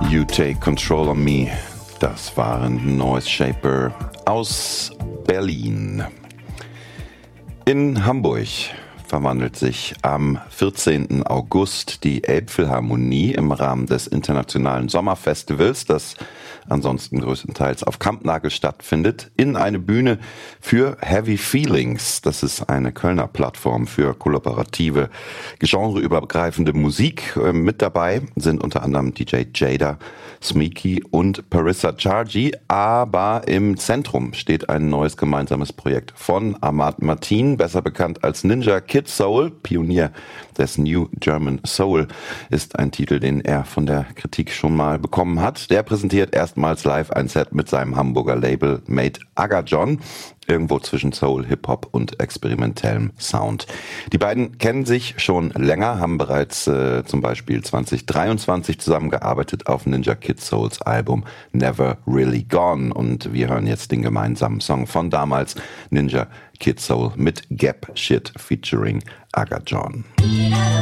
You Take Control of Me. Das waren Noise Shaper aus Berlin. In Hamburg verwandelt sich am 14. August die Elbphilharmonie im Rahmen des Internationalen Sommerfestivals, das ansonsten größtenteils auf Kampnagel stattfindet, in eine Bühne für Heavy Feelings. Das ist eine Kölner Plattform für kollaborative, genreübergreifende Musik. Mit dabei sind unter anderem DJ Jada, Smeeky und Parissa Chargi, aber im Zentrum steht ein neues gemeinsames Projekt von Ahmad Mateen, besser bekannt als Ninja Kid Soul, Pionier des New German Soul, ist ein Titel, den er von der Kritik schon mal bekommen hat. Der präsentiert erstmals live ein Set mit seinem Hamburger Label Made Aga John, irgendwo zwischen Soul, Hip-Hop und experimentellem Sound. Die beiden kennen sich schon länger, haben bereits zum Beispiel 2023 zusammengearbeitet auf Ninja Kid Souls Album Never Really Gone, und wir hören jetzt den gemeinsamen Song von damals, Ninja Kid Soul mit Gap Shit featuring Aga John.